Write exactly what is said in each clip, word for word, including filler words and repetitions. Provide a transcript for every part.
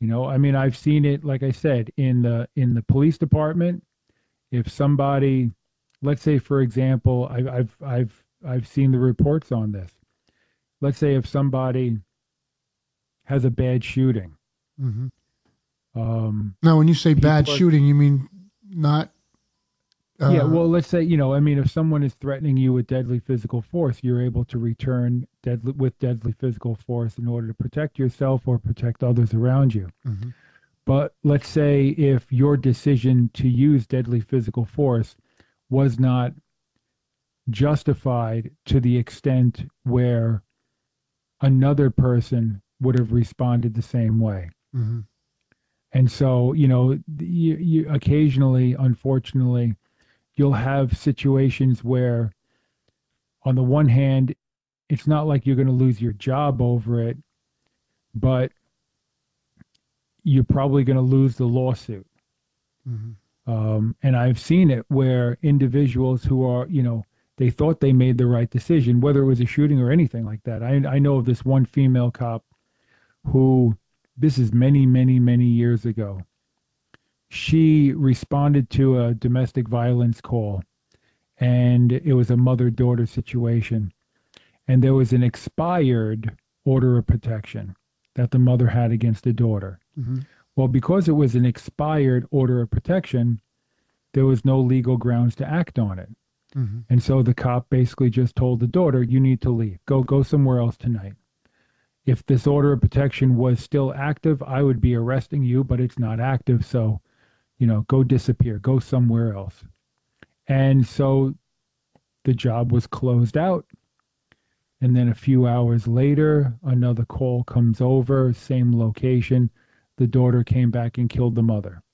You know, I mean, I've seen it, like I said, in the in the police department. If somebody, let's say, for example, I, I've I've I've seen the reports on this. Let's say if somebody has a bad shooting, Hmm. um, Now, when you say bad people are, shooting, you mean not. yeah, Uh, well, let's say, you know, I mean, if someone is threatening you with deadly physical force, you're able to return deadly with deadly physical force in order to protect yourself or protect others around you. mhm. But let's say if your decision to use deadly physical force was not justified to the extent where another person would have responded the same way. Hmm. And so, you know, you, you occasionally, unfortunately, you'll have situations where, on the one hand, it's not like you're going to lose your job over it, but you're probably going to lose the lawsuit. Hmm. Um, and I've seen it where individuals who are, you know, they thought they made the right decision, whether it was a shooting or anything like that. I, I know of this one female cop who, this is many, many, many years ago, she responded to a domestic violence call, and it was a mother daughter situation. And there was an expired order of protection that the mother had against the daughter. Hmm. Well, because it was an expired order of protection, there was no legal grounds to act on it. Hmm. And so the cop basically just told the daughter, you need to leave. Go go somewhere else tonight. If this order of protection was still active, I would be arresting you, but it's not active, so, you know, go disappear, go somewhere else. And so the job was closed out. And then a few hours later, another call comes over, same location. The daughter came back and killed the mother.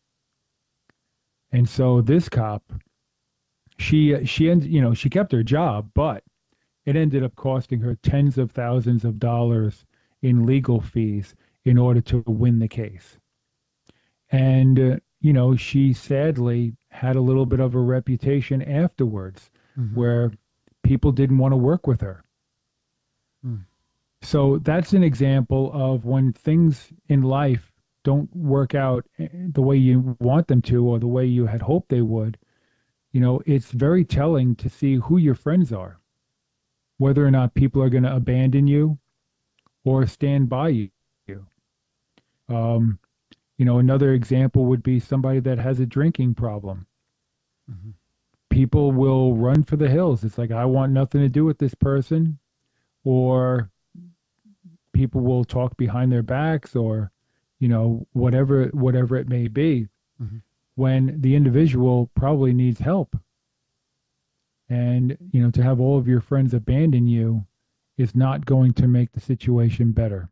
And so this cop, she she ended, you know, she kept her job, but it ended up costing her tens of thousands of dollars in legal fees in order to win the case. And uh, you know, she sadly had a little bit of a reputation afterwards Hmm. where people didn't want to work with her. Hmm. So that's an example of when things in life don't work out eh, the way you want them to or the way you had hoped they would. You know, it's very telling to see who your friends are, whether or not people are going to abandon you or stand by you. Um, you know, another example would be somebody that has a drinking problem. Hmm. People will run for the hills. It's like, I want nothing to do with this person, or people will talk behind their backs, or, you know, whatever, whatever it may be, Hmm. when the individual probably needs help. And, you know, to have all of your friends abandon you is not going to make the situation better.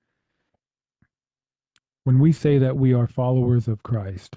When we say that we are followers of Christ,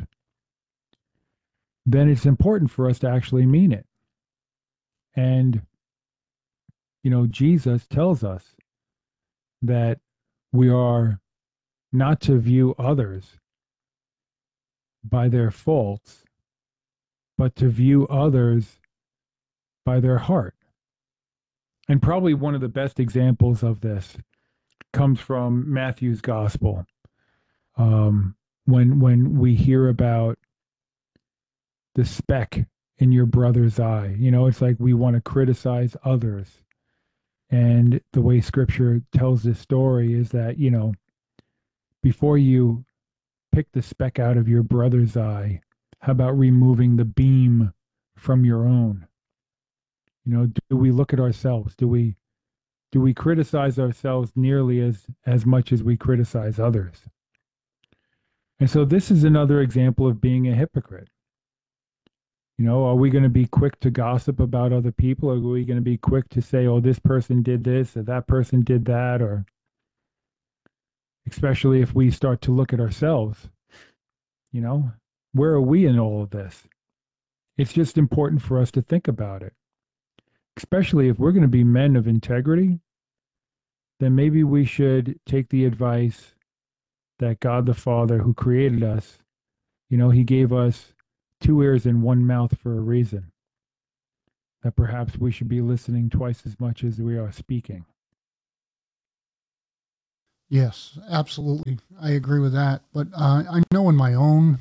then it's important for us to actually mean it. And, you know, Jesus tells us that we are not to view others by their faults, but to view others by their heart. And probably one of the best examples of this comes from Matthew's gospel. Um, when when we hear about the speck in your brother's eye, you know, it's like we want to criticize others. And the way scripture tells this story is that, you know, before you pick the speck out of your brother's eye, how about removing the beam from your own? You know, do we look at ourselves? Do we do we criticize ourselves nearly as as much as we criticize others? And so this is another example of being a hypocrite. You know, are we going to be quick to gossip about other people? Or are we going to be quick to say, oh, this person did this or that person did that? Or especially if we start to look at ourselves, you know, where are we in all of this? It's just important for us to think about it, especially if we're going to be men of integrity. Then maybe we should take the advice that God the Father, who created us, you know, he gave us two ears and one mouth for a reason, that perhaps we should be listening twice as much as we are speaking. Yes, absolutely. I agree with that. But uh, I know in my own,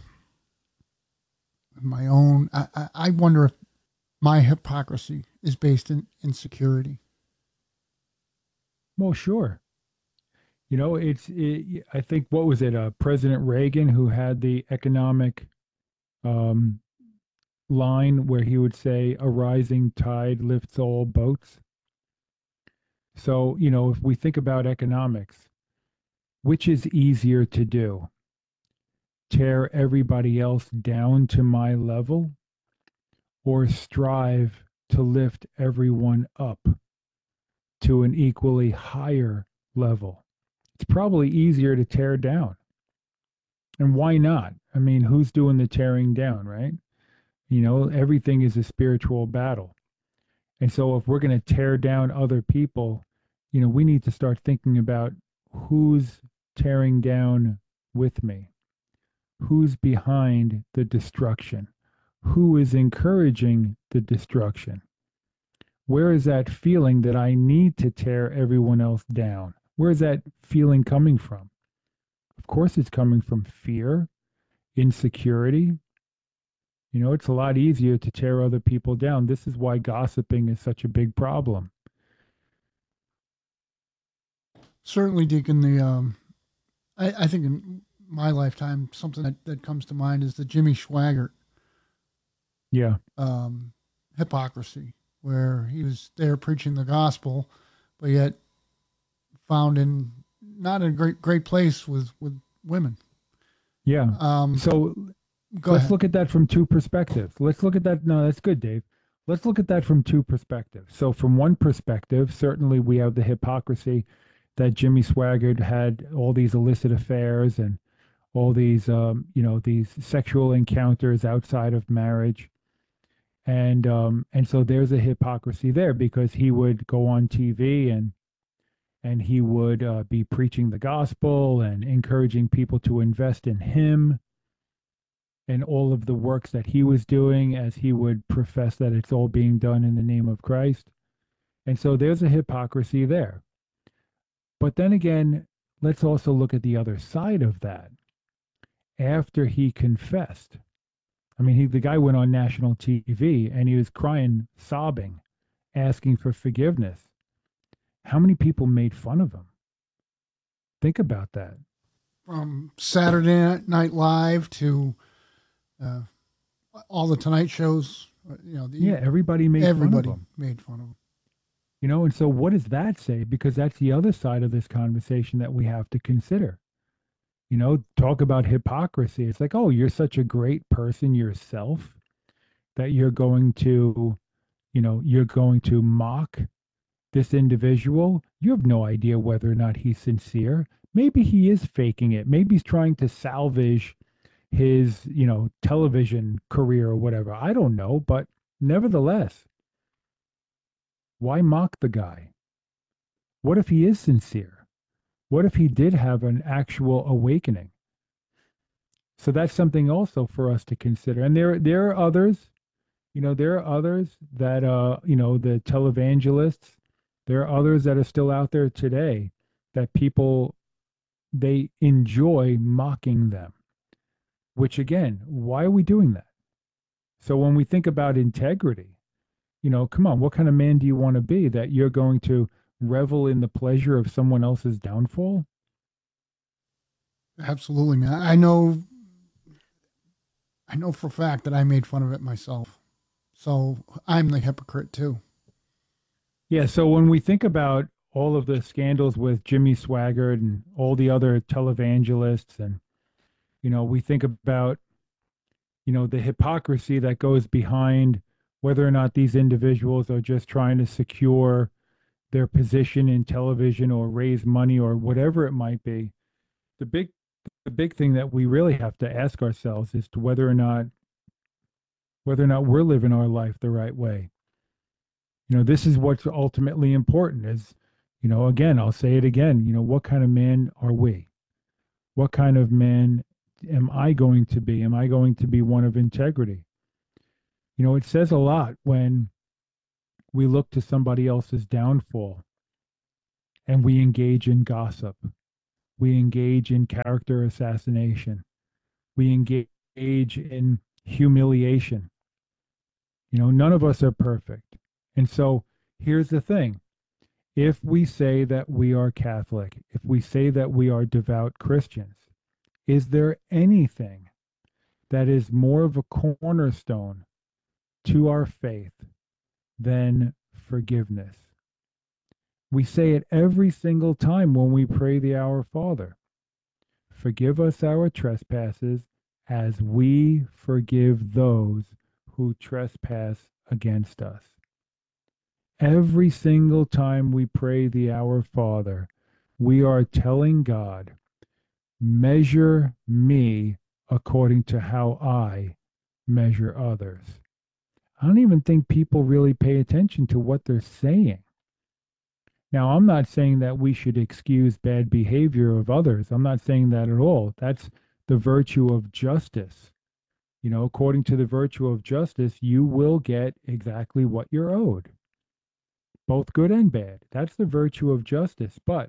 my own, I, I I wonder if my hypocrisy is based in insecurity. Well, sure. You know, it's, it, I think, what was it, uh, President Reagan who had the economic um, line where he would say, a rising tide lifts all boats. So, you know, if we think about economics, which is easier to do? Tear everybody else down to my level or strive to lift everyone up to an equally higher level? It's probably easier to tear down. And why not? I mean, who's doing the tearing down, right? You know, everything is a spiritual battle. And so if we're going to tear down other people, you know, we need to start thinking about who's tearing down with me, who's behind the destruction, who is encouraging the destruction. Where is that feeling that I need to tear everyone else down? Where is that feeling coming from? Of course, it's coming from fear, insecurity. You know, it's a lot easier to tear other people down. This is why gossiping is such a big problem. Certainly, Deacon. The um, I, I think in my lifetime, something that, that comes to mind is the Jimmy Swaggart Yeah. um, hypocrisy, where he was there preaching the gospel, but yet found in not a great great place with with women. Yeah. Um, So go let's ahead. look at that from two perspectives. Let's look at that. No, that's good, Dave. Let's look at that from two perspectives. So, from one perspective, certainly we have the hypocrisy that Jimmy Swaggart had all these illicit affairs and all these, um, you know, these sexual encounters outside of marriage, and um, and so there's a hypocrisy there because he would go on T V and and he would uh, be preaching the gospel and encouraging people to invest in him and all of the works that he was doing as he would profess that it's all being done in the name of Christ. And so there's a hypocrisy there. But then again, let's also look at the other side of that. After he confessed, I mean, he, the guy went on national T V and he was crying, sobbing, asking for forgiveness. How many people made fun of him? Think about that. From Saturday Night Live to uh, all the Tonight shows, uh, you know, the, Yeah, everybody made fun of everybody him. made fun of him. You know, and so what does that say? Because that's the other side of this conversation that we have to consider. You know, talk about hypocrisy. It's like, oh, you're such a great person yourself that you're going to, you know, you're going to mock this individual. You have no idea whether or not he's sincere. Maybe he is faking it. Maybe he's trying to salvage his, you know, television career or whatever. I don't know, but nevertheless, why mock the guy? What if he is sincere? What if he did have an actual awakening? So that's something also for us to consider. And there there are others, you know, there are others that uh, you know, the televangelists, there are others that are still out there today that people they enjoy mocking them. Which again, why are we doing that? So when we think about integrity, you know, come on, what kind of man do you want to be that you're going to revel in the pleasure of someone else's downfall? Absolutely, man. I know, I know for a fact that I made fun of it myself. So I'm the hypocrite too. Yeah, so when we think about all of the scandals with Jimmy Swaggart and all the other televangelists, and you know, we think about, you know, the hypocrisy that goes behind whether or not these individuals are just trying to secure their position in television or raise money or whatever it might be. The big the big thing that we really have to ask ourselves is to whether or not whether or not we're living our life the right way. You know, this is what's ultimately important is, you know, again, I'll say it again, you know, what kind of man are we? What kind of man am I going to be? Am I going to be one of integrity? You know, it says a lot when we look to somebody else's downfall and we engage in gossip. We engage in character assassination. We engage in humiliation. You know, none of us are perfect. And so here's the thing. If we say that we are Catholic, if we say that we are devout Christians, is there anything that is more of a cornerstone to our faith than forgiveness? We say it every single time when we pray the Our Father. Forgive us our trespasses as we forgive those who trespass against us. Every single time we pray the Our Father, we are telling God, measure me according to how I measure others. I don't even think people really pay attention to what they're saying. Now, I'm not saying that we should excuse bad behavior of others. I'm not saying that at all. That's the virtue of justice. You know, according to the virtue of justice, you will get exactly what you're owed, both good and bad. That's the virtue of justice. But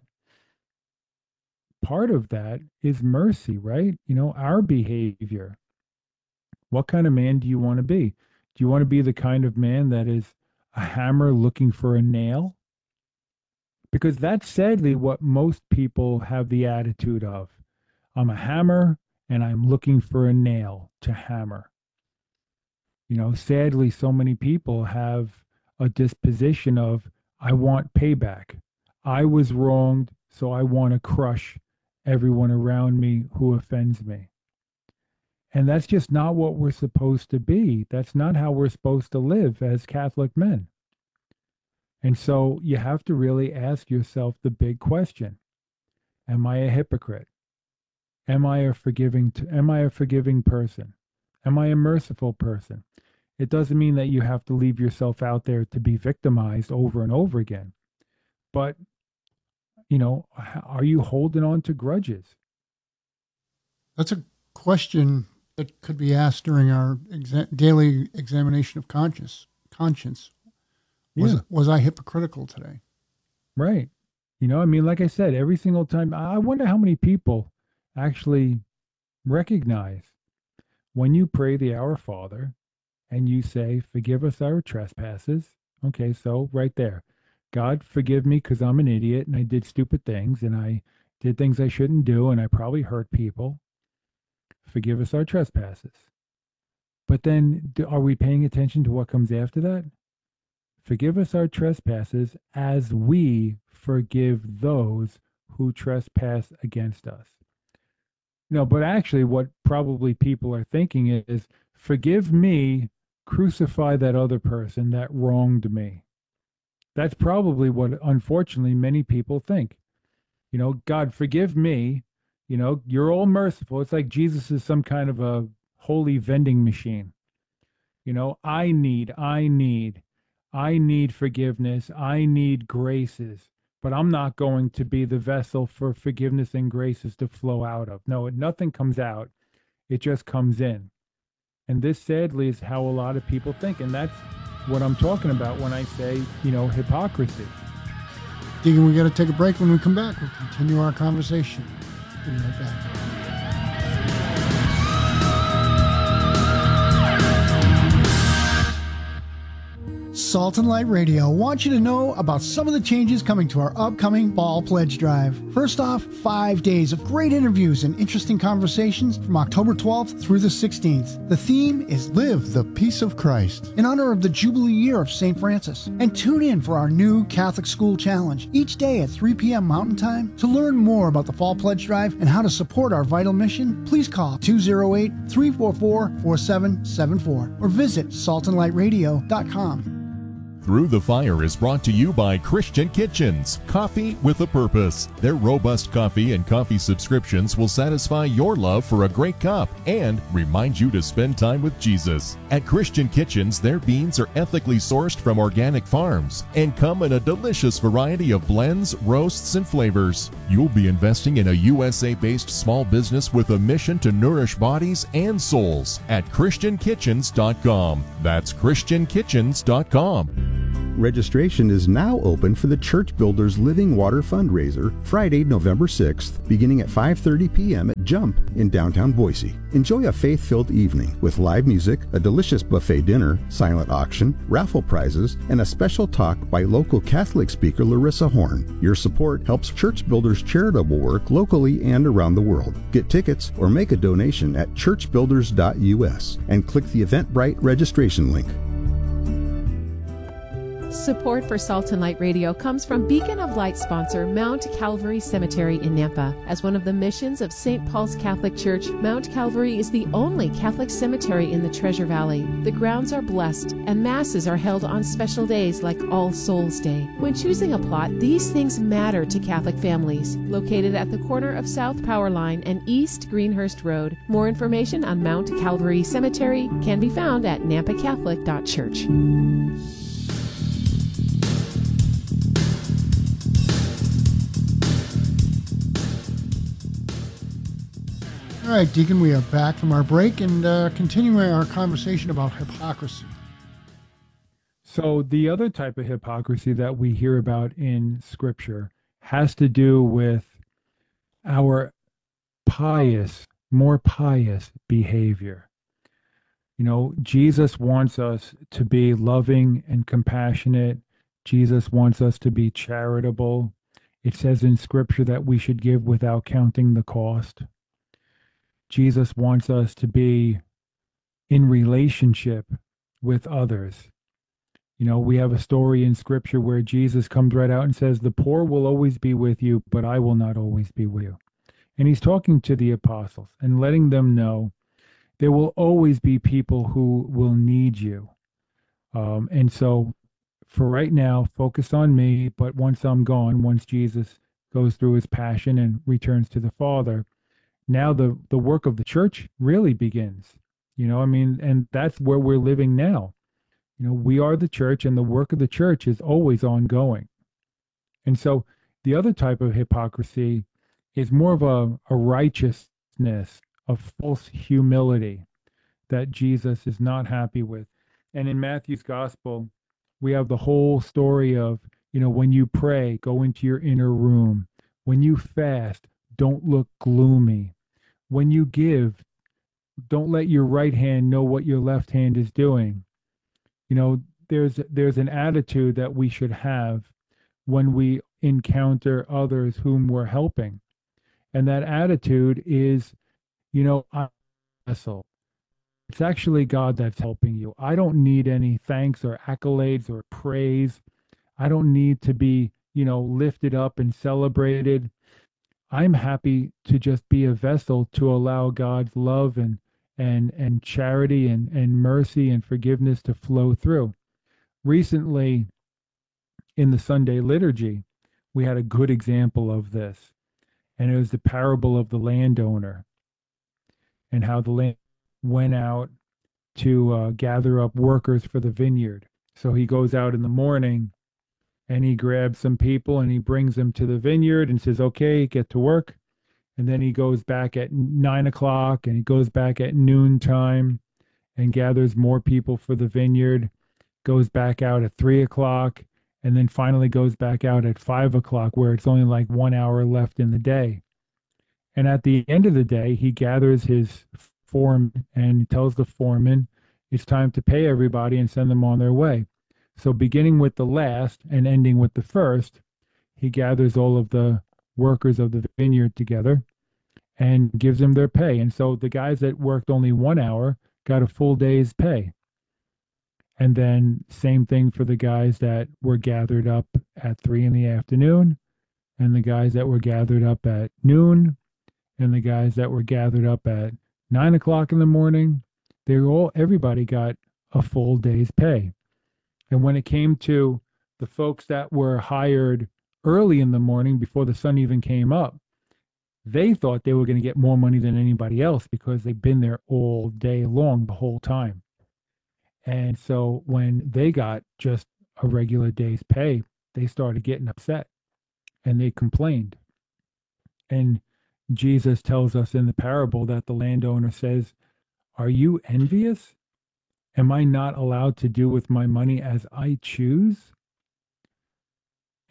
part of that is mercy, right? You know, our behavior. What kind of man do you want to be? Do you want to be the kind of man that is a hammer looking for a nail? Because that's sadly what most people have the attitude of. I'm a hammer and I'm looking for a nail to hammer. You know, sadly, so many people have a disposition of, I want payback. I was wronged, so I want to crush everyone around me who offends me. And that's just not what we're supposed to be. That's not how we're supposed to live as Catholic men. And so you have to really ask yourself the big question. Am I a hypocrite? Am I a forgiving t- am I a forgiving person? Am I a merciful person? It doesn't mean that you have to leave yourself out there to be victimized over and over again. But, you know, are you holding on to grudges? That's a question that could be asked during our exa- daily examination of conscience. Conscience. Was, Yeah. was I hypocritical today? Right. You know, I mean, like I said, every single time, I wonder how many people actually recognize when you pray the Our Father and you say, forgive us our trespasses. Okay, so right there, God, forgive me because I'm an idiot and I did stupid things and I did things I shouldn't do and I probably hurt people. Forgive us our trespasses. But then do, are we paying attention to what comes after that? Forgive us our trespasses as we forgive those who trespass against us. No, but actually what probably people are thinking is, forgive me, crucify that other person that wronged me. That's probably what, unfortunately, many people think. You know, God, forgive me. You know, you're all merciful. It's like Jesus is some kind of a holy vending machine. You know, I need, I need. I need forgiveness. I need graces, but I'm not going to be the vessel for forgiveness and graces to flow out of. No, nothing comes out. It just comes in. And this sadly is how a lot of people think. And that's what I'm talking about when I say, you know, hypocrisy. Deacon, we got to take a break. When we come back, we'll continue our conversation. We'll be right back. Salt and Light Radio wants you to know about some of the changes coming to our upcoming Fall Pledge Drive. First off, five days of great interviews and interesting conversations from October twelfth through the sixteenth. The theme is Live the Peace of Christ, in honor of the Jubilee year of Saint Francis. And tune in for our new Catholic School Challenge each day at three p.m. Mountain Time. To learn more about the Fall Pledge Drive and how to support our vital mission, please call two oh eight, three four four, four seven seven four or visit salt and light radio dot com. Through the Fire is brought to you by Christian Kitchens, coffee with a purpose. Their robust coffee and coffee subscriptions will satisfy your love for a great cup and remind you to spend time with Jesus. At Christian Kitchens, their beans are ethically sourced from organic farms and come in a delicious variety of blends, roasts, and flavors. You'll be investing in a U S A-based small business with a mission to nourish bodies and souls at christian kitchens dot com. That's christian kitchens dot com. Registration is now open for the Church Builders Living Water fundraiser Friday, November sixth, beginning at five thirty p.m. at Jump in downtown Boise. Enjoy a faith-filled evening with live music, a delicious buffet dinner, silent auction, raffle prizes, and a special talk by local Catholic speaker Larissa Horn. Your support helps Church Builders charitable work locally and around the world. Get tickets or make a donation at church builders dot u s and click the Eventbrite registration link. Support for Salt and Light Radio comes from Beacon of Light sponsor Mount Calvary Cemetery in Nampa. As one of the missions of Saint Paul's Catholic Church, Mount Calvary is the only Catholic cemetery in the Treasure Valley. The grounds are blessed, and masses are held on special days like All Souls Day. When choosing a plot, these things matter to Catholic families. Located at the corner of South Power Line and East Greenhurst Road. More information on Mount Calvary Cemetery can be found at nampa catholic dot church. All right, Deacon, we are back from our break and uh, continuing our conversation about hypocrisy. So the other type of hypocrisy that we hear about in Scripture has to do with our pious, more pious behavior. You know, Jesus wants us to be loving and compassionate. Jesus wants us to be charitable. It says in Scripture that we should give without counting the cost. Jesus wants us to be in relationship with others. You know, we have a story in Scripture where Jesus comes right out and says, the poor will always be with you, but I will not always be with you. And he's talking to the apostles and letting them know there will always be people who will need you. Um, and so for right now, focus on me, but once I'm gone, once Jesus goes through his passion and returns to the Father, now the, the work of the church really begins. You know, I mean, and that's where we're living now. You know, we are the church, and the work of the church is always ongoing. And so the other type of hypocrisy is more of a, a righteousness, of false humility that Jesus is not happy with. And in Matthew's gospel, we have the whole story of, you know, when you pray, go into your inner room. When you fast, don't look gloomy. When you give, don't let your right hand know what your left hand is doing. You know, there's there's an attitude that we should have when we encounter others whom we're helping. And that attitude is, you know, I'm a vessel. It's actually God that's helping you. I don't need any thanks or accolades or praise. I don't need to be, you know, lifted up and celebrated. I'm happy to just be a vessel to allow God's love and and and charity and, and mercy and forgiveness to flow through. Recently, in the Sunday liturgy, we had a good example of this. And it was the parable of the landowner and how the land went out to uh, gather up workers for the vineyard. So he goes out in the morning and he grabs some people and he brings them to the vineyard and says, okay, get to work. And then he goes back at nine o'clock and he goes back at noontime and gathers more people for the vineyard, goes back out at three o'clock, and then finally goes back out at five o'clock where it's only like one hour left in the day. And at the end of the day, he gathers his foreman and tells the foreman it's time to pay everybody and send them on their way. So beginning with the last and ending with the first, he gathers all of the workers of the vineyard together and gives them their pay. And so the guys that worked only one hour got a full day's pay. And then same thing for the guys that were gathered up at three in the afternoon, and the guys that were gathered up at noon, and the guys that were gathered up at nine o'clock in the morning. They were all, everybody got a full day's pay. And when it came to the folks that were hired early in the morning before the sun even came up, they thought they were going to get more money than anybody else because they've been there all day long, the whole time. And so when they got just a regular day's pay, they started getting upset and they complained. And Jesus tells us in the parable that the landowner says, are you envious? Am I not allowed to do with my money as I choose?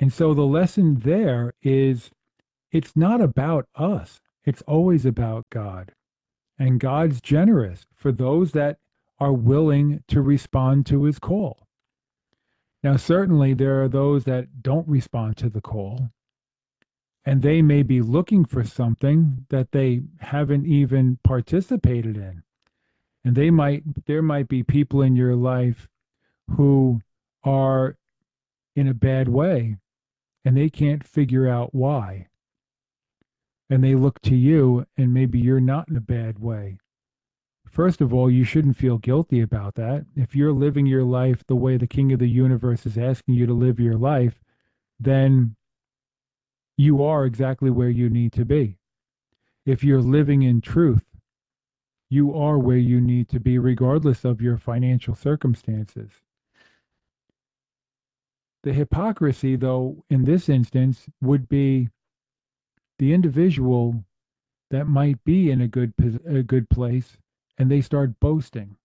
And so the lesson there is it's not about us. It's always about God. And God's generous for those that are willing to respond to his call. Now, certainly there are those that don't respond to the call, and they may be looking for something that they haven't even participated in. And they might, there might be people in your life who are in a bad way and they can't figure out why. And they look to you, and maybe you're not in a bad way. First of all, you shouldn't feel guilty about that. If you're living your life the way the King of the universe is asking you to live your life, then you are exactly where you need to be. If you're living in truth, you are where you need to be, regardless of your financial circumstances. The hypocrisy, though, in this instance, would be the individual that might be in a good a good place, and they start boasting,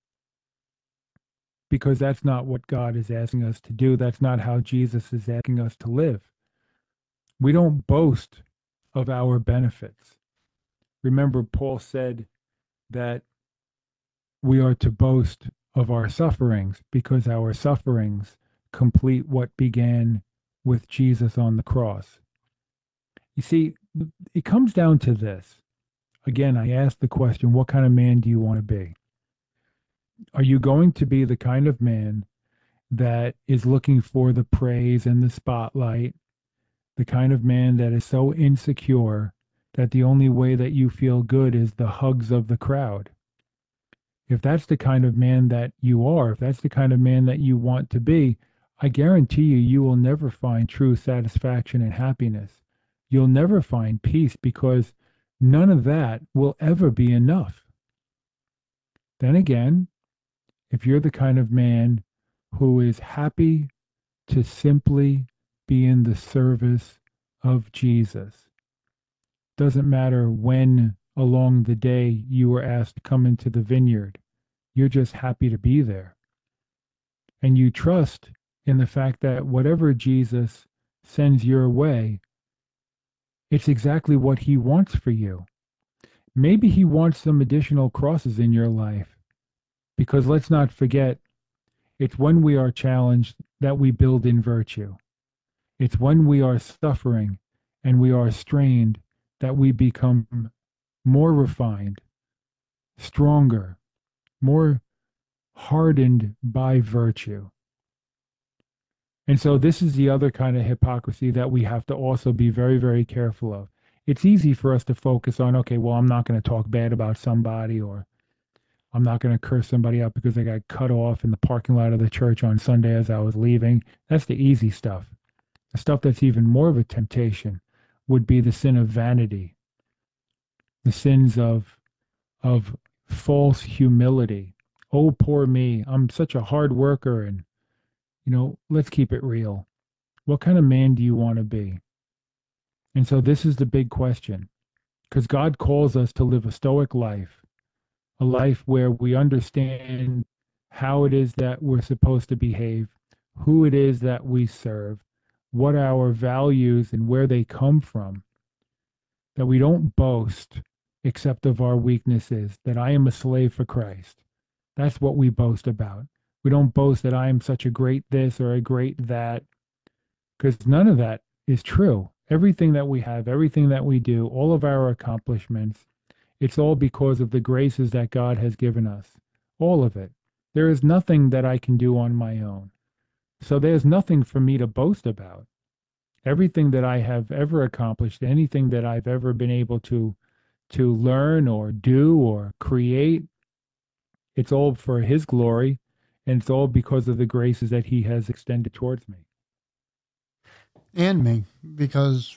because that's not what God is asking us to do. That's not how Jesus is asking us to live. We don't boast of our benefits. Remember, Paul said that we are to boast of our sufferings, because our sufferings complete what began with Jesus on the cross. You see, it comes down to this. Again, I asked the question, what kind of man do you want to be? Are you going to be the kind of man that is looking for the praise and the spotlight, the kind of man that is so insecure that the only way that you feel good is the hugs of the crowd? If that's the kind of man that you are, if that's the kind of man that you want to be, I guarantee you, you will never find true satisfaction and happiness. You'll never find peace, because none of that will ever be enough. Then again, if you're the kind of man who is happy to simply be in the service of Jesus, doesn't matter when along the day you were asked to come into the vineyard, you're just happy to be there. And you trust in the fact that whatever Jesus sends your way, it's exactly what he wants for you. Maybe he wants some additional crosses in your life, because let's not forget, it's when we are challenged that we build in virtue. It's when we are suffering and we are strained that we become more refined, stronger, more hardened by virtue. And so this is the other kind of hypocrisy that we have to also be very, very careful of. It's easy for us to focus on, okay, well, I'm not going to talk bad about somebody, or I'm not going to curse somebody out because I got cut off in the parking lot of the church on Sunday as I was leaving. That's the easy stuff. The stuff that's even more of a temptation would be the sin of vanity, the sins of, of false humility. Oh, poor me. I'm such a hard worker, and you know, let's keep it real. What kind of man do you want to be? And so this is the big question, because God calls us to live a stoic life, a life where we understand how it is that we're supposed to behave, who it is that we serve, what our values and where they come from, that we don't boast except of our weaknesses, that I am a slave for Christ. That's what we boast about. We don't boast that I am such a great this or a great that, because none of that is true. Everything that we have, everything that we do, all of our accomplishments, it's all because of the graces that God has given us. All of it. There is nothing that I can do on my own. So there's nothing for me to boast about. Everything that I have ever accomplished, anything that I've ever been able to, to learn or do or create, it's all for his glory. And it's all because of the graces that he has extended towards me. And me, because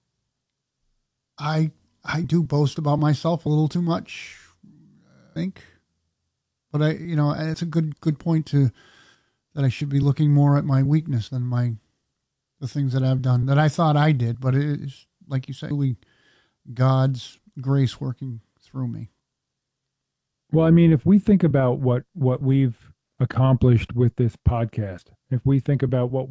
I I do boast about myself a little too much, I think. But I, you know, it's a good good point to that I should be looking more at my weakness than my the things that I've done that I thought I did. But it is, like you say, really God's grace working through me. Well, I mean, if we think about what what we've accomplished with this podcast, if we think about what we've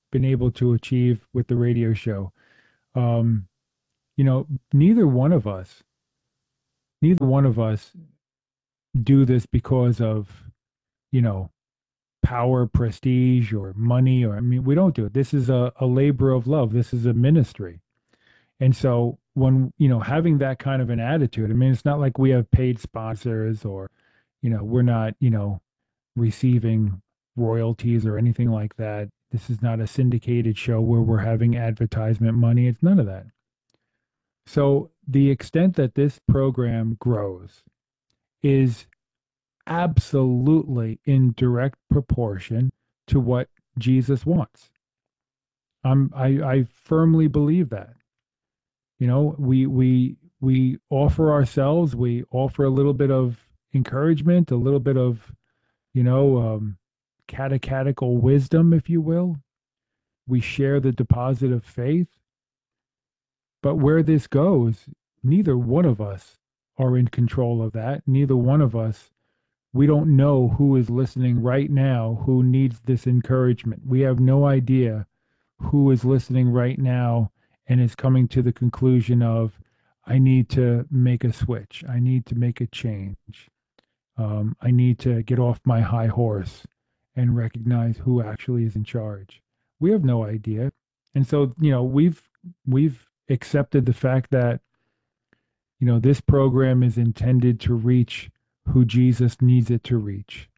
been able to achieve with the radio show. Um, you know, neither one of us, neither one of us do this because of, you know, power, prestige, or money, or I mean, we don't do it. This is a, a labor of love. This is a ministry. And so when, you know, having that kind of an attitude, I mean, it's not like we have paid sponsors or, you know, we're not, you know, receiving royalties or anything like that. This is not a syndicated show where we're having advertisement money. It's none of that. So the extent that this program grows is absolutely in direct proportion to what Jesus wants. I'm, I, I firmly believe that. You know, we we we offer ourselves, we offer a little bit of encouragement, a little bit of, you know, um, catechetical wisdom, if you will. We share the deposit of faith. But where this goes, neither one of us are in control of that. Neither one of us, we don't know who is listening right now who needs this encouragement. We have no idea who is listening right now and is coming to the conclusion of, I need to make a switch. I need to make a change. Um, I need to get off my high horse and recognize who actually is in charge. We have no idea. And so, you know, we've we've accepted the fact that, you know, this program is intended to reach who Jesus needs it to reach.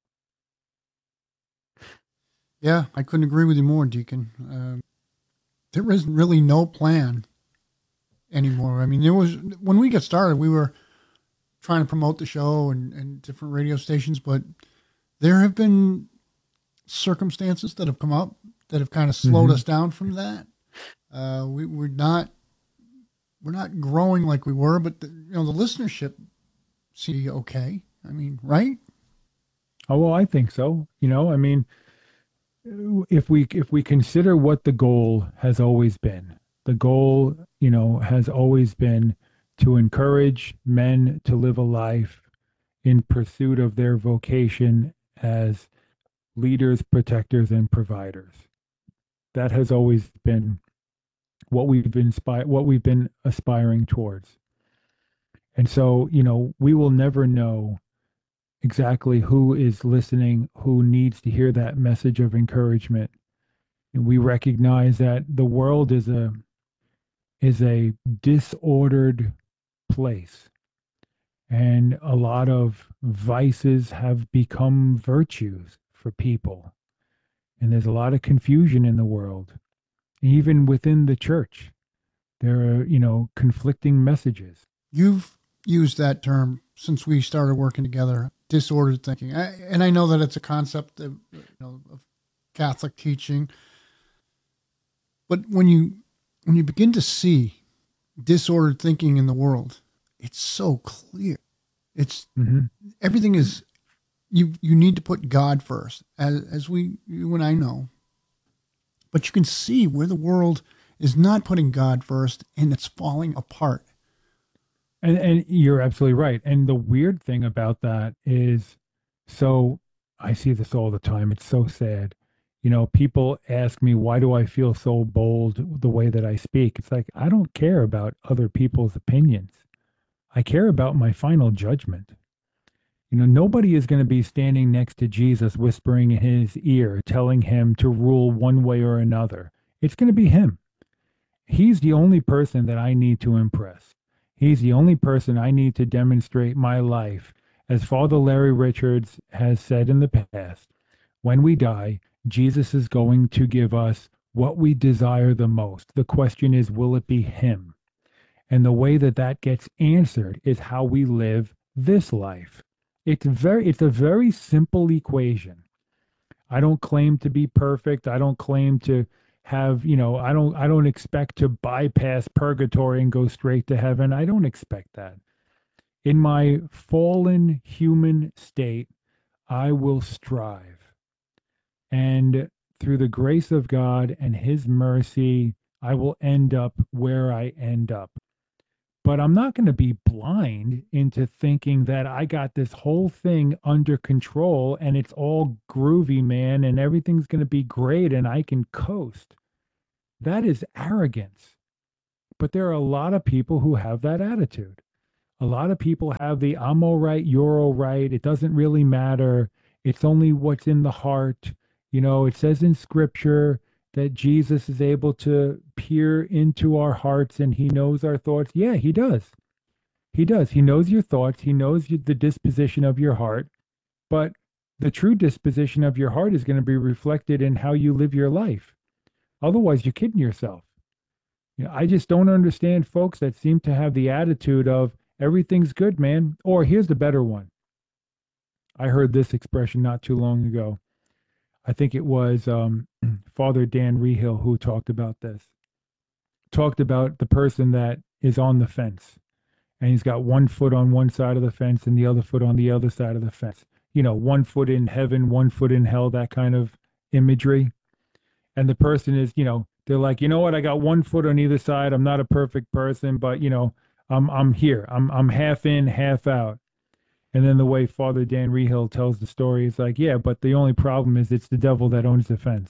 Yeah, I couldn't agree with you more, Deacon. Um, there is really no plan anymore. I mean, there was, when we got started, we were trying to promote the show and, and different radio stations, but there have been circumstances that have come up that have kind of slowed mm-hmm. us down from that. Uh, we, we're not, we're not growing like we were, but the, you know, the listenership seems okay. I mean, right? Oh, well, I think so. You know, I mean, if we, if we consider what the goal has always been, the goal, you know, has always been to encourage men to live a life in pursuit of their vocation as leaders, protectors, and providers. That has always been what we've been inspi- what we've been aspiring towards. And so, you know, we will never know exactly who is listening, who needs to hear that message of encouragement. And we recognize that the world is a is a disordered place. And a lot of vices have become virtues for people. And there's a lot of confusion in the world. Even within the church, there are, you know, conflicting messages. You've used that term since we started working together, disordered thinking. I, and I know that it's a concept of, you know, of Catholic teaching. But when you when you begin to see disordered thinking in the world, it's so clear. It's mm-hmm. everything is, you you need to put God first, as as we you and I know. But you can see where the world is not putting God first, and it's falling apart. And and you're absolutely right. And the weird thing about that is, so I see this all the time. It's so sad. You know, people ask me, why do I feel so bold the way that I speak? It's like, I don't care about other people's opinions. I care about my final judgment. You know, nobody is going to be standing next to Jesus whispering in his ear, telling him to rule one way or another. It's going to be him. He's the only person that I need to impress. He's the only person I need to demonstrate my life. As Father Larry Richards has said in the past, when we die, Jesus is going to give us what we desire the most. The question is, will it be him? And the way that that gets answered is how we live this life. It's very, it's a very simple equation. I don't claim to be perfect. I don't claim to have, you know, I don't, I don't expect to bypass purgatory and go straight to heaven. I don't expect that. In my fallen human state, I will strive. And through the grace of God and his mercy, I will end up where I end up. But I'm not going to be blind into thinking that I got this whole thing under control and it's all groovy, man, and everything's going to be great and I can coast. That is arrogance. But there are a lot of people who have that attitude. A lot of people have the I'm all right, you're all right. It doesn't really matter. It's only what's in the heart. You know, it says in scripture that Jesus is able to peer into our hearts and he knows our thoughts. Yeah, he does. He does. He knows your thoughts. He knows you, the disposition of your heart. But the true disposition of your heart is going to be reflected in how you live your life. Otherwise, you're kidding yourself. You know, I just don't understand folks that seem to have the attitude of everything's good, man. Or here's the better one. I heard this expression not too long ago. I think it was um, Father Dan Rehill who talked about this. Talked about the person that is on the fence. And he's got one foot on one side of the fence and the other foot on the other side of the fence. You know, one foot in heaven, one foot in hell, that kind of imagery. And the person is, you know, they're like, you know what, I got one foot on either side. I'm not a perfect person, but, you know, I'm I'm here. I'm I'm half in, half out. And then the way Father Dan Rehill tells the story is like, yeah, but the only problem is it's the devil that owns the fence.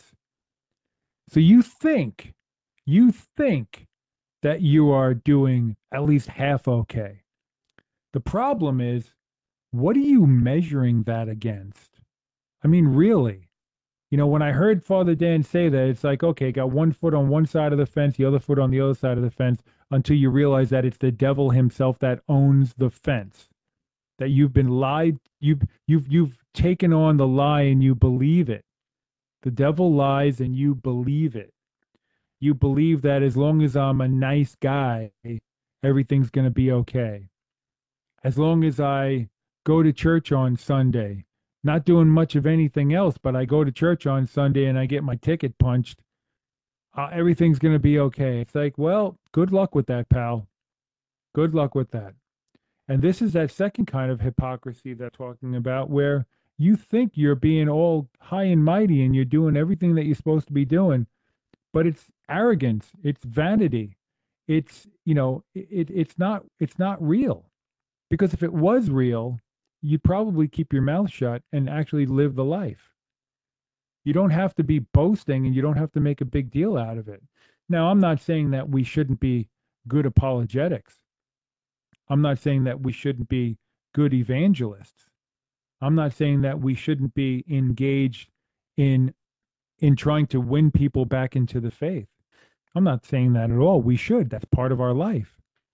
So you think, you think that you are doing at least half okay. The problem is, what are you measuring that against? I mean, really? You know, when I heard Father Dan say that, it's like, okay, got one foot on one side of the fence, the other foot on the other side of the fence, until you realize that it's the devil himself that owns the fence. That you've been lied, you've you've you've taken on the lie and you believe it. The devil lies and you believe it. You believe that as long as I'm a nice guy, everything's going to be okay. As long as I go to church on Sunday, not doing much of anything else, but I go to church on Sunday and I get my ticket punched, uh, everything's going to be okay. It's like, well, good luck with that, pal. Good luck with that. And this is that second kind of hypocrisy that I'm talking about, where you think you're being all high and mighty and you're doing everything that you're supposed to be doing, but it's arrogance, it's vanity, it's, you know, it, it's not it's not real. Because if it was real, you'd probably keep your mouth shut and actually live the life. You don't have to be boasting and you don't have to make a big deal out of it. Now, I'm not saying that we shouldn't be good apologetics. I'm not saying that we shouldn't be good evangelists. I'm not saying that we shouldn't be engaged in in trying to win people back into the faith. I'm not saying that at all. We should. That's part of our life.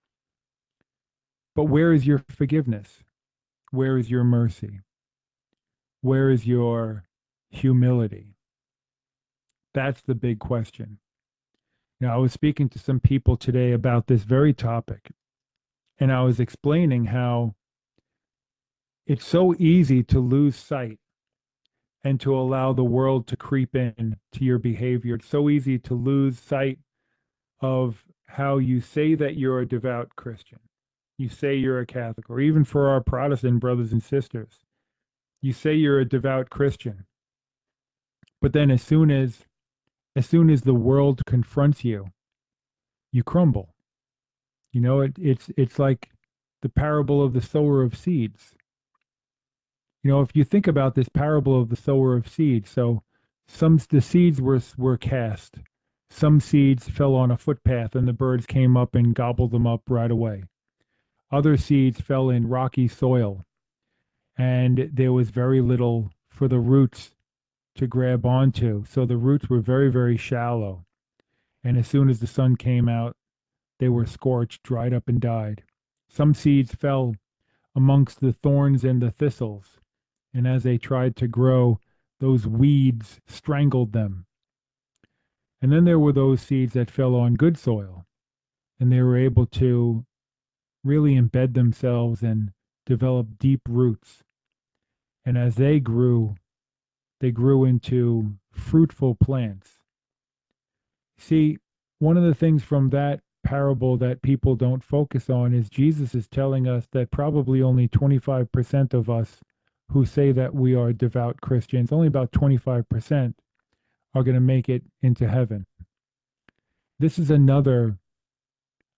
But where is your forgiveness? Where is your mercy? Where is your humility? That's the big question. Now, I was speaking to some people today about this very topic. And I was explaining how it's so easy to lose sight and to allow the world to creep in to your behavior. It's so easy to lose sight of how you say that you're a devout Christian. You say you're a Catholic, or even for our Protestant brothers and sisters, you say you're a devout Christian. But then as soon as as soon as the world confronts you, you crumble. You know, it, it's it's like the parable of the sower of seeds. You know, if you think about this parable of the sower of seeds, so some the seeds were were cast. Some seeds fell on a footpath and the birds came up and gobbled them up right away. Other seeds fell in rocky soil and there was very little for the roots to grab onto. So the roots were very, very shallow. And as soon as the sun came out, they were scorched, dried up, and died. Some seeds fell amongst the thorns and the thistles, and as they tried to grow, those weeds strangled them. And then there were those seeds that fell on good soil, and they were able to really embed themselves and develop deep roots. And as they grew, they grew into fruitful plants. See, one of the things from that parable that people don't focus on is Jesus is telling us that probably only twenty-five percent of us who say that we are devout Christians, only about twenty-five percent are going to make it into heaven. This is another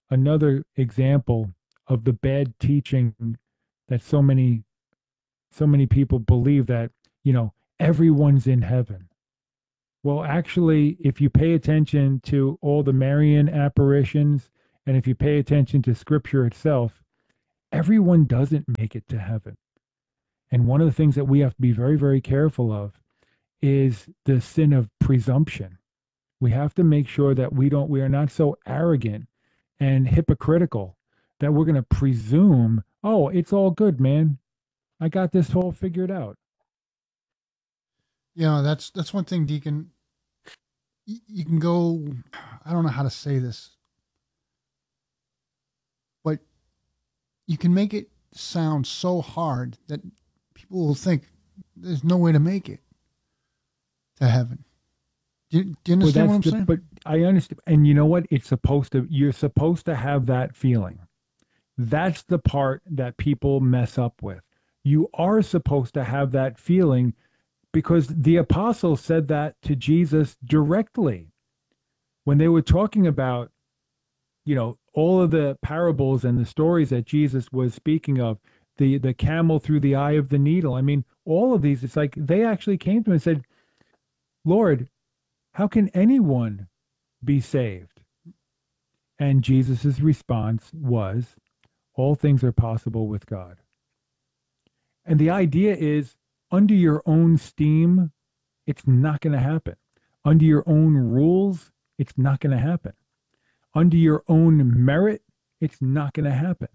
another example of the bad teaching that so many so many people believe that, you know, everyone's in heaven. Well, actually, if you pay attention to all the Marian apparitions and if you pay attention to scripture itself, everyone doesn't make it to heaven. And one of the things that we have to be very, very careful of is the sin of presumption. We have to make sure that we don't we are not so arrogant and hypocritical that we're going to presume, oh, it's all good, man. I got this all figured out. You know, that's that's one thing, Deacon. Y- You can go, I don't know how to say this, but you can make it sound so hard that people will think there's no way to make it to heaven. Do you, do you Well, understand what I'm that's the, saying? but I understand. And you know what? It's supposed to, you're supposed to have that feeling. That's the part that people mess up with. You are supposed to have that feeling because the apostles said that to Jesus directly when they were talking about, you know, all of the parables and the stories that Jesus was speaking of, the the camel through the eye of the needle. I mean, all of these, it's like they actually came to him and said, Lord, how can anyone be saved? And Jesus's response was, all things are possible with God. And the idea is, under your own steam, it's not going to happen. Under your own rules, it's not going to happen. Under your own merit, it's not going to happen.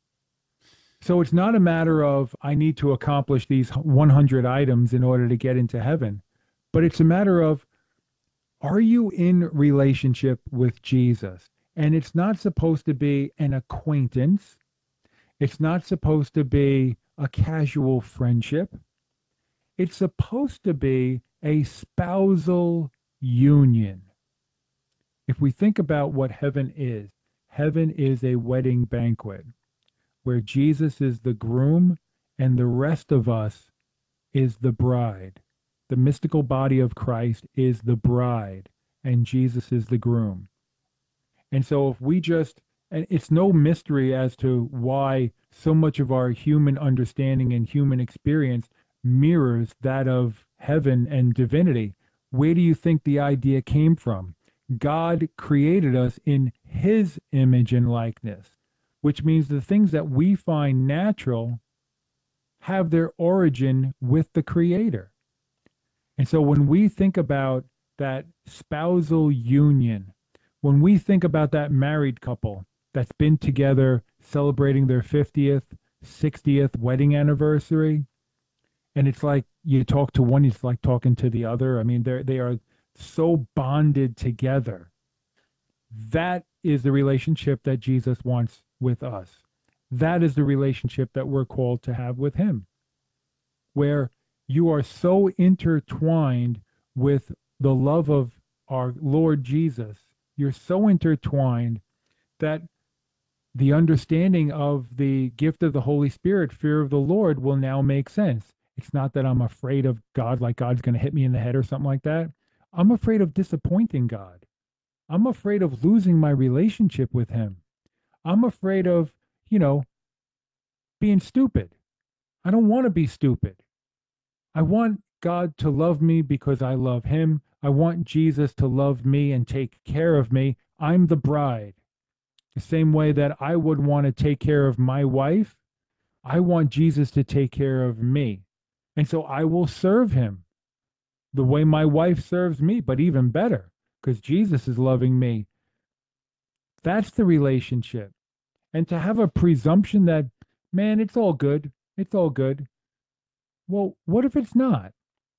So it's not a matter of, I need to accomplish these one hundred items in order to get into heaven, but it's a matter of, are you in relationship with Jesus? And it's not supposed to be an acquaintance. It's not supposed to be a casual friendship. It's supposed to be a spousal union. If we think about what heaven is, heaven is a wedding banquet where Jesus is the groom and the rest of us is the bride. The mystical body of Christ is the bride and Jesus is the groom. And so if we just, and it's no mystery as to why so much of our human understanding and human experience mirrors that of heaven and divinity. Where do you think the idea came from? God created us in his image and likeness, which means the things that we find natural have their origin with the Creator. And so when we think about that spousal union, when we think about that married couple that's been together celebrating their fiftieth, sixtieth wedding anniversary, and it's like you talk to one, it's like talking to the other. I mean, they're, they are so bonded together. That is the relationship that Jesus wants with us. That is the relationship that we're called to have with him, where you are so intertwined with the love of our Lord Jesus. You're so intertwined that the understanding of the gift of the Holy Spirit, fear of the Lord, will now make sense. It's not that I'm afraid of God, like God's going to hit me in the head or something like that. I'm afraid of disappointing God. I'm afraid of losing my relationship with him. I'm afraid of, you know, being stupid. I don't want to be stupid. I want God to love me because I love him. I want Jesus to love me and take care of me. I'm the bride. The same way that I would want to take care of my wife, I want Jesus to take care of me. And so I will serve him the way my wife serves me, but even better, because Jesus is loving me. That's the relationship. And to have a presumption that, man, it's all good. It's all good. Well, what if it's not?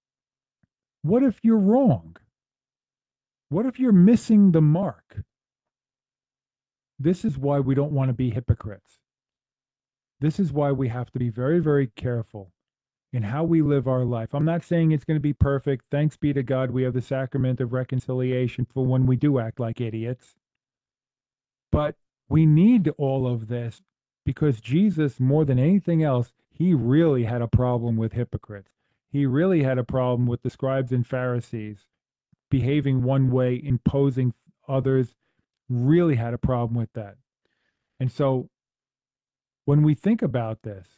What if you're wrong? What if you're missing the mark? This is why we don't want to be hypocrites. This is why we have to be very, very careful in how we live our life. I'm not saying it's going to be perfect. Thanks be to God, we have the sacrament of reconciliation for when we do act like idiots. But we need all of this because Jesus, more than anything else, he really had a problem with hypocrites. He really had a problem with the scribes and Pharisees behaving one way, imposing others, really had a problem with that. And so when we think about this,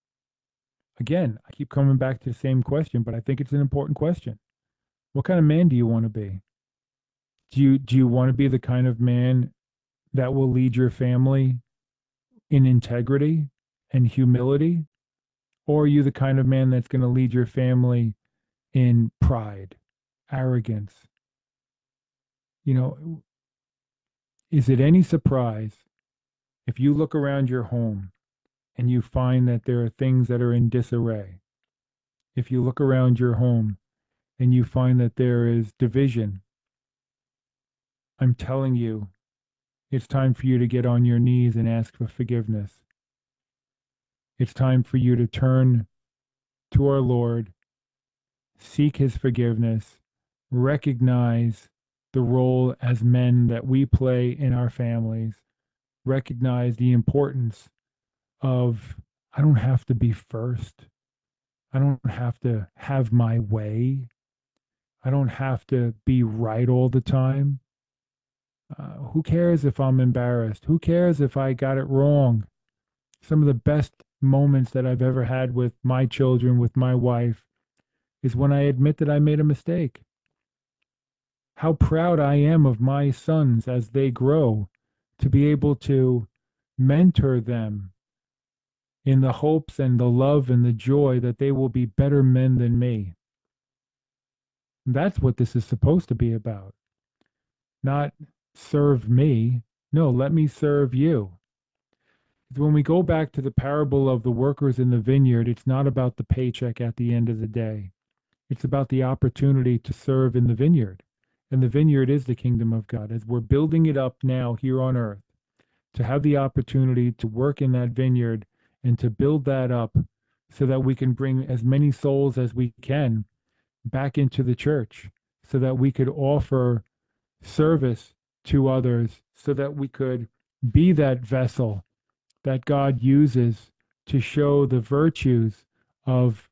again, I keep coming back to the same question, but I think it's an important question. What kind of man do you want to be? Do you do you want to be the kind of man that will lead your family in integrity and humility? Or are you the kind of man that's going to lead your family in pride, arrogance? You know, is it any surprise if you look around your home and you find that there are things that are in disarray? If you look around your home and you find that there is division, I'm telling you, it's time for you to get on your knees and ask for forgiveness. It's time for you to turn to our Lord, seek his forgiveness, recognize the role as men that we play in our families, recognize the importance of, I don't have to be first. I don't have to have my way. I don't have to be right all the time. Uh, who cares if I'm embarrassed? Who cares if I got it wrong? Some of the best moments that I've ever had with my children, with my wife, is when I admit that I made a mistake. How proud I am of my sons as they grow, to be able to mentor them in the hopes and the love and the joy that they will be better men than me. That's what this is supposed to be about. Not serve me. No, let me serve you. When we go back to the parable of the workers in the vineyard, it's not about the paycheck at the end of the day. It's about the opportunity to serve in the vineyard. And the vineyard is the kingdom of God. As we're building it up now here on earth, to have the opportunity to work in that vineyard and to build that up so that we can bring as many souls as we can back into the church, so that we could offer service to others, so that we could be that vessel that God uses to show the virtues of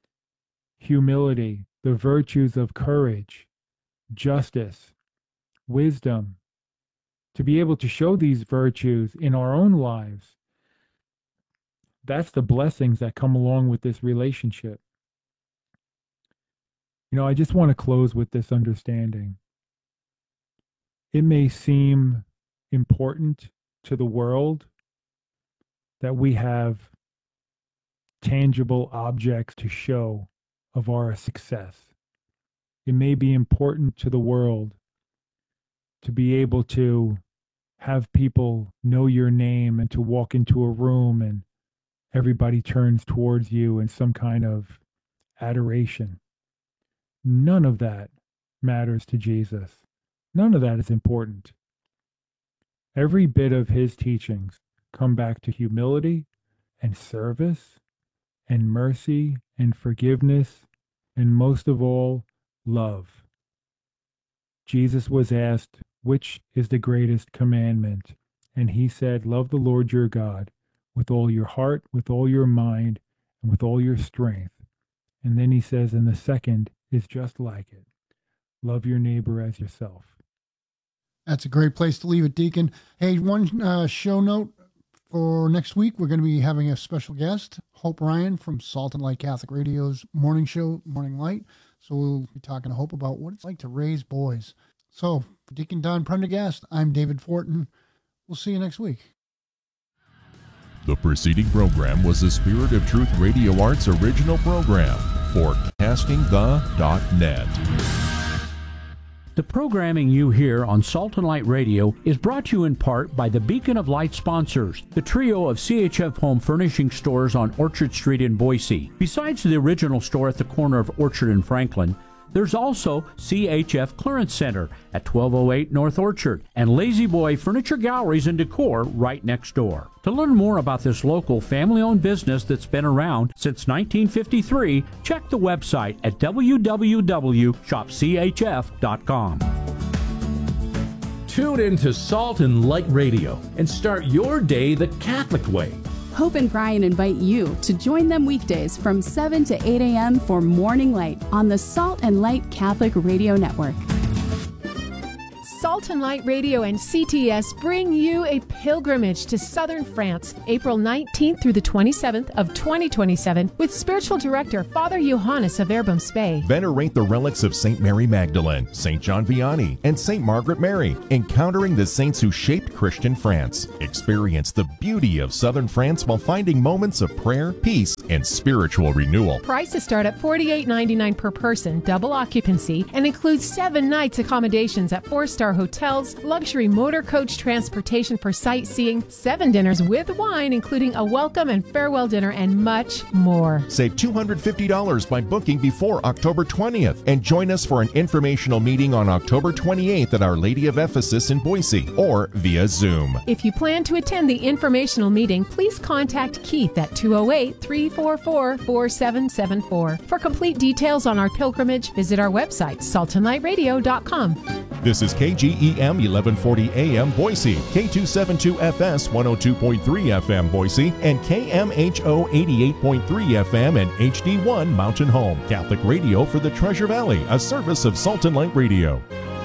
humility, the virtues of courage, justice, wisdom, to be able to show these virtues in our own lives. That's the blessings that come along with this relationship. You know, I just want to close with this understanding. It may seem important to the world that we have tangible objects to show of our success. It may be important to the world to be able to have people know your name and to walk into a room and everybody turns towards you in some kind of adoration. None of that matters to Jesus. None of that is important. Every bit of his teachings come back to humility and service and mercy and forgiveness and most of all, love. Jesus was asked, which is the greatest commandment? And he said, love the Lord your God with all your heart, with all your mind, and with all your strength. And then he says, and the second is just like it. Love your neighbor as yourself. That's a great place to leave it, Deacon. Hey, one uh, show note for next week. We're going to be having a special guest, Hope Ryan from Salt and Light Catholic Radio's morning show, Morning Light. So we'll be talking to Hope about what it's like to raise boys. So for Deacon Don Prendergast, I'm David Fortin. We'll see you next week. The preceding program was a Spirit of Truth Radio Arts original program for casting the dot net. The programming you hear on Salt and Light Radio is brought to you in part by the Beacon of Light sponsors, the trio of C H F home furnishing stores on Orchard Street in Boise. Besides the original store at the corner of Orchard and Franklin, there's also C H F Clearance Center at twelve oh eight North Orchard and Lazy Boy Furniture Galleries and Decor right next door. To learn more about this local family-owned business that's been around since nineteen fifty-three, check the website at w w w dot shop c h f dot com. Tune in to Salt and Light Radio and start your day the Catholic way. Hope and Brian invite you to join them weekdays from seven to eight a.m. for Morning Light on the Salt and Light Catholic Radio Network. Salt Salt and Light Radio and C T S bring you a pilgrimage to southern France, April nineteenth through the twenty-seventh of twenty twenty-seven, with spiritual director Father Johannes of Verbum Spey. Venerate the relics of Saint Mary Magdalene, Saint John Vianney, and Saint Margaret Mary, encountering the saints who shaped Christian France. Experience the beauty of southern France while finding moments of prayer, peace, and spiritual renewal. Prices start at forty-eight ninety-nine per person, double occupancy, and includes seven nights accommodations at four-star hotels, luxury motor coach transportation for sightseeing, seven dinners with wine, including a welcome and farewell dinner, and much more. Save two hundred fifty dollars by booking before October twentieth and join us for an informational meeting on October twenty-eighth at Our Lady of Ephesus in Boise or via Zoom. If you plan to attend the informational meeting, please contact Keith at two oh eight, three four four, four seven seven four. For complete details on our pilgrimage, visit our website, salt and light radio dot com. This is K G E M eleven forty A M Boise, K two seventy-two F S one oh two point three F M Boise, and K M H O eighty-eight point three F M and H D one Mountain Home. Catholic radio for the Treasure Valley, a service of Salt and Light Radio.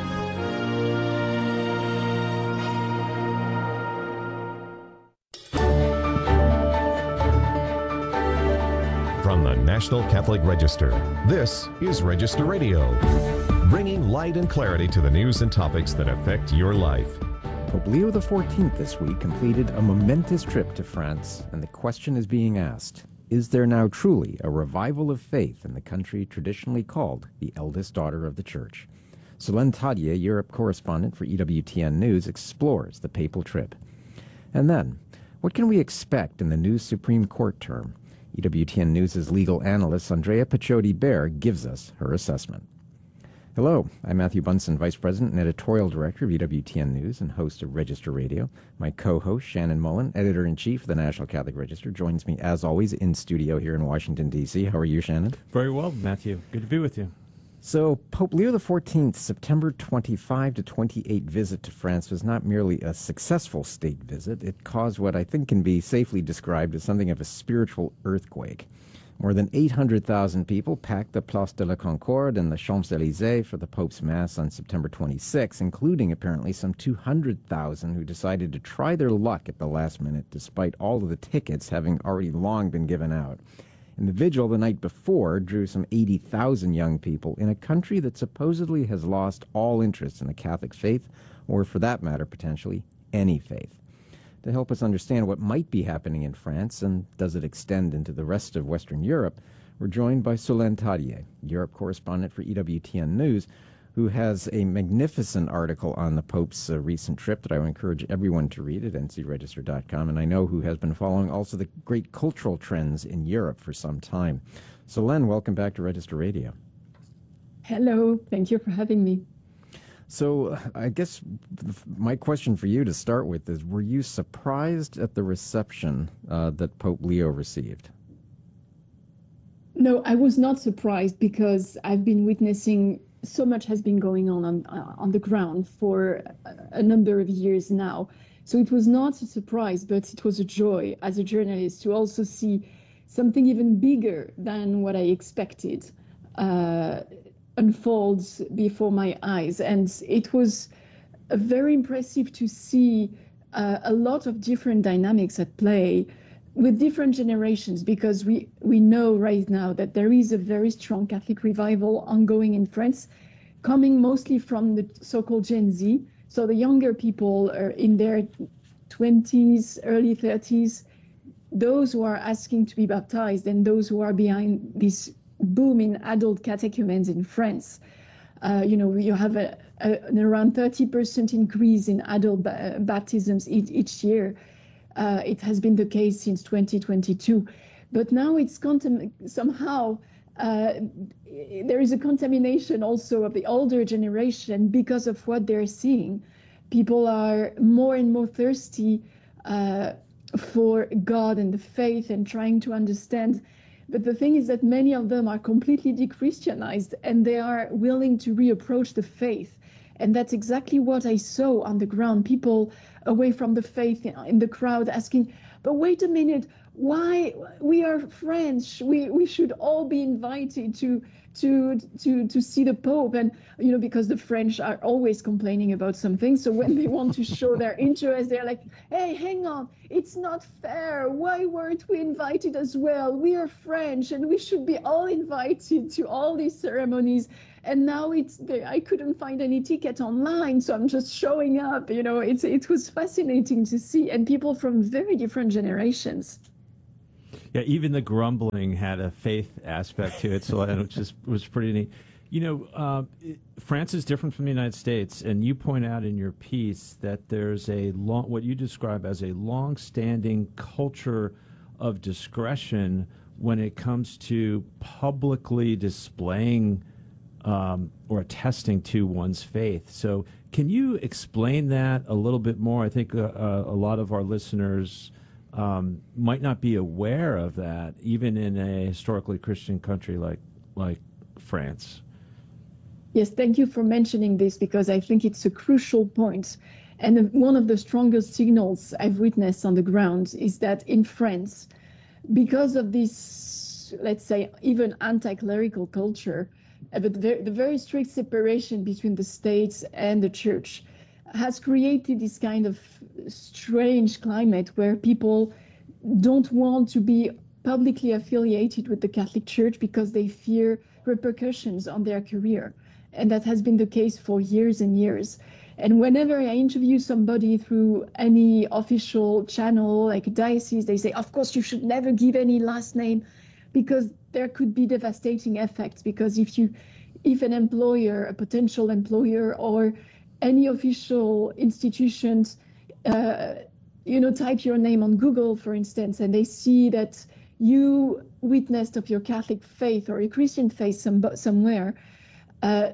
From the National Catholic Register, this is Register Radio, bringing light and clarity to the news and topics that affect your life. Pope Leo the fourteenth this week completed a momentous trip to France, and the question is being asked, is there now truly a revival of faith in the country traditionally called the eldest daughter of the Church? Solène Tadier, Europe correspondent for E W T N News, explores the papal trip. And then, what can we expect in the new Supreme Court term? E W T N News' legal analyst Andrea Piccioti-Bear gives us her assessment. Hello, I'm Matthew Bunson, Vice President and Editorial Director of E W T N News and host of Register Radio. My co-host, Shannon Mullen, Editor-in-Chief of the National Catholic Register, joins me, as always, in studio here in Washington, D C How are you, Shannon? Very well, Matthew. Good to be with you. So, Pope Leo the fourteenth's September twenty-fifth to twenty-eighth visit to France was not merely a successful state visit. It caused what I think can be safely described as something of a spiritual earthquake. More than eight hundred thousand people packed the Place de la Concorde and the Champs-Élysées for the Pope's Mass on September twenty-sixth, including apparently some two hundred thousand who decided to try their luck at the last minute, despite all of the tickets having already long been given out. And the vigil the night before drew some eighty thousand young people in a country that supposedly has lost all interest in the Catholic faith, or for that matter, potentially, any faith. To help us understand what might be happening in France, and does it extend into the rest of Western Europe, we're joined by Solène Tadier, Europe correspondent for E W T N News, who has a magnificent article on the Pope's uh, recent trip that I would encourage everyone to read at N C register dot com, and I know who has been following also the great cultural trends in Europe for some time. Solène, welcome back to Register Radio. Hello, thank you for having me. So I guess my question for you to start with is, were you surprised at the reception uh, that Pope Leo received? No, I was not surprised because I've been witnessing so much has been going on on, uh, on the ground for a number of years now. So it was not a surprise, but it was a joy as a journalist to also see something even bigger than what I expected uh, unfolds before my eyes. And it was uh, very impressive to see uh, a lot of different dynamics at play with different generations, because we, we know right now that there is a very strong Catholic revival ongoing in France, coming mostly from the so-called Gen Z. So the younger people are in their twenties, early thirties, those who are asking to be baptized and those who are behind this boom in adult catechumens in France. Uh, you know, you have a, a, an around thirty percent increase in adult ba- baptisms each, each year. Uh, it has been the case since twenty twenty-two, but now it's contam- somehow uh, there is a contamination also of the older generation because of what they're seeing. People are more and more thirsty uh, for God and the faith and trying to understand. But the thing is that many of them are completely de-Christianized and they are willing to reapproach the faith. And that's exactly what I saw on the ground. People away from the faith in the crowd asking, but wait a minute, why we are French, we we should all be invited to to to to see the Pope. And you know, because the French are always complaining about something, so when they want to show their interest, they're like, hey, hang on, it's not fair, why weren't we invited as well? We are French and we should be all invited to all these ceremonies. And now it's I couldn't find any ticket online, so I'm just showing up. You know, it's it was fascinating to see, and people from very different generations. Yeah, even the grumbling had a faith aspect to it, so it just was pretty neat. You know, uh, it, France is different from the United States, and you point out in your piece that there's a long, what you describe as a long-standing culture of discretion when it comes to publicly displaying um, or attesting to one's faith. So, can you explain that a little bit more? I think uh, uh, a lot of our listeners Um, might not be aware of that, even in a historically Christian country like like France. Yes, thank you for mentioning this, because I think it's a crucial point. And one of the strongest signals I've witnessed on the ground is that in France, because of this, let's say, even anti-clerical culture, but the, the very strict separation between the state and the church, has created this kind of strange climate where people don't want to be publicly affiliated with the Catholic Church because they fear repercussions on their career. And that has been the case for years and years. And whenever I interview somebody through any official channel, like a diocese, they say, of course, you should never give any last name, because there could be devastating effects. Because if you, if an employer, a potential employer, or any official institutions, uh, you know, type your name on Google, for instance, and they see that you witnessed of your Catholic faith or your Christian faith some, somewhere, uh,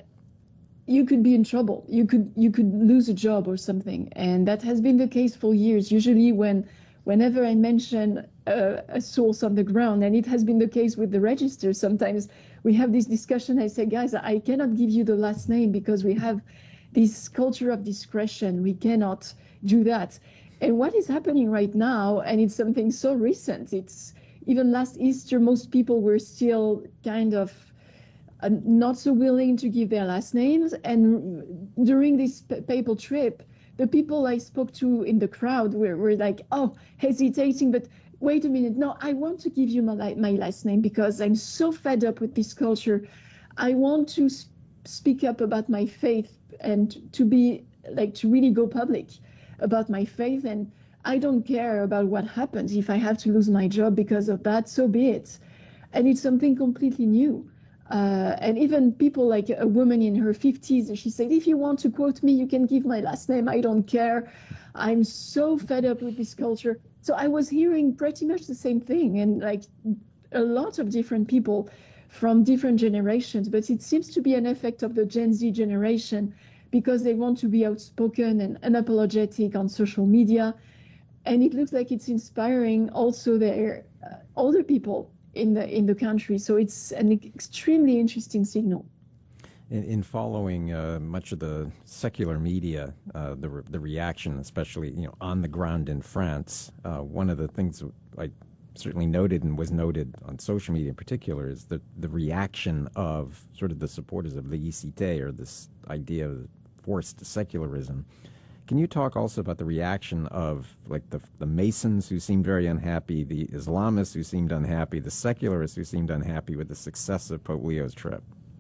you could be in trouble. You could you could lose a job or something, and that has been the case for years. Usually, when whenever I mention uh, a source on the ground, and it has been the case with the register, sometimes we have this discussion. I say, guys, I cannot give you the last name because we have this culture of discretion. We cannot do that. And what is happening right now, and it's something so recent, it's even last Easter, most people were still kind of uh, not so willing to give their last names. And during this p- papal trip, the people I spoke to in the crowd were, were like, oh, hesitating, but wait a minute, no, I want to give you my, my last name because I'm so fed up with this culture. I want to sp- speak up about my faith and to be like to really go public about my faith, and I don't care about what happens. If I have to lose my job because of that, so be it. And it's something completely new. Uh, and even people like a woman in her fifties, she said, if you want to quote me, you can give my last name. I don't care. I'm so fed up with this culture. So I was hearing pretty much the same thing, and like a lot of different people from different generations, but it seems to be an effect of the Gen Z generation because they want to be outspoken and unapologetic on social media. And it looks like it's inspiring also their uh, older people in the in the country. So it's an extremely interesting signal. In, in following uh, much of the secular media, uh, the re- the reaction, especially you know on the ground in France, uh, one of the things I certainly noted and was noted on social media in particular is the the reaction of sort of the supporters of laïcité, or this idea of forced secularism. Can you talk also about the reaction of like the the Masons who seemed very unhappy, the Islamists who seemed unhappy, the secularists who seemed unhappy with the success of Pope Leo's trip?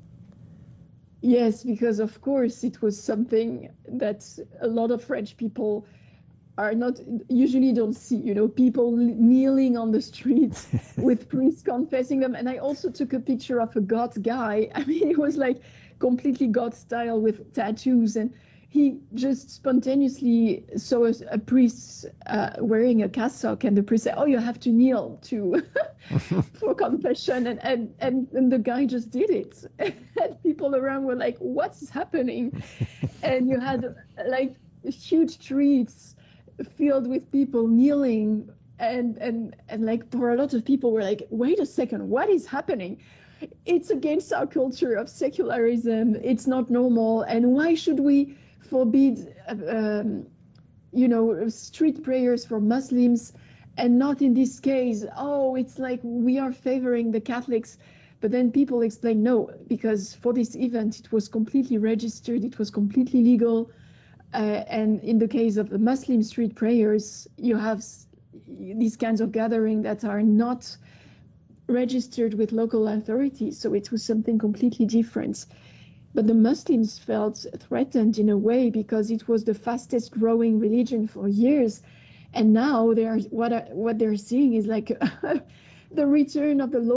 Yes, because of course it was something that a lot of French people are not usually don't see, you know, people kneeling on the streets with priests confessing them. And I also took a picture of a goth guy. I mean, it was like completely goth style with tattoos, and he just spontaneously saw a, a priest uh, wearing a cassock, and the priest said, oh, you have to kneel to for confession. And, and, and, and the guy just did it. And people around were like, what's happening? And you had like huge streets filled with people kneeling. And, and, and like for a lot of people were like, wait a second, what is happening? It's against our culture of secularism. It's not normal. And why should we forbid, um, you know, street prayers for Muslims and not in this case, oh, it's like we are favoring the Catholics. But then people explain, no, because for this event, it was completely registered, it was completely legal. Uh, and in the case of the Muslim street prayers, you have s- these kinds of gatherings that are not registered with local authorities. So it was something completely different. But the Muslims felt threatened in a way because it was the fastest growing religion for years. And now they are, what, are, what they're seeing is like the return of the